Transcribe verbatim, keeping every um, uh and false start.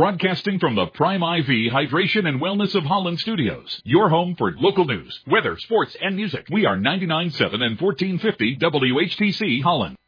broadcasting from the Prime I V Hydration and Wellness of Holland Studios, your home for local news, weather, sports, and music. We are ninety-nine point seven and fourteen fifty W H T C Holland.